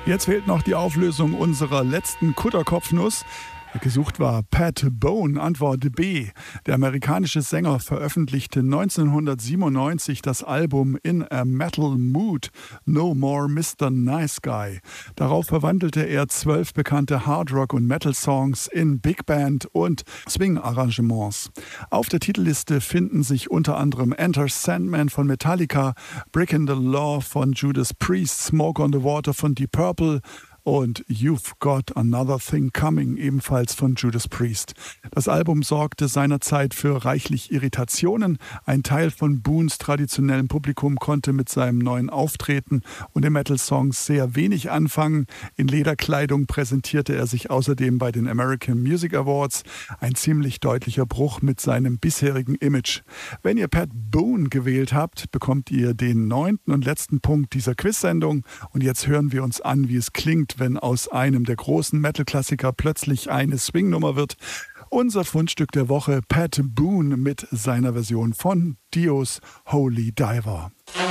Jetzt fehlt noch die Auflösung unserer letzten Kutterkopfnuss. Gesucht war Pat Bone, Antwort B. Der amerikanische Sänger veröffentlichte 1997 das Album In a Metal Mood, No More Mr. Nice Guy. Darauf verwandelte er 12 bekannte Hardrock- und Metal-Songs in Big Band und Swing-Arrangements. Auf der Titelliste finden sich unter anderem Enter Sandman von Metallica, Brick in the Law von Judas Priest, Smoke on the Water von Deep Purple und You've Got Another Thing Coming, ebenfalls von Judas Priest. Das Album sorgte seinerzeit für reichlich Irritationen. Ein Teil von Boones traditionellem Publikum konnte mit seinem neuen Auftreten und den Metal-Songs sehr wenig anfangen. In Lederkleidung präsentierte er sich außerdem bei den American Music Awards. Ein ziemlich deutlicher Bruch mit seinem bisherigen Image. Wenn ihr Pat Boone gewählt habt, bekommt ihr den 9. und letzten Punkt dieser Quiz-Sendung. Und jetzt hören wir uns an, wie es klingt, wenn aus einem der großen Metal-Klassiker plötzlich eine Swing-Nummer wird. Unser Fundstück der Woche, Pat Boone mit seiner Version von Dios Holy Diver.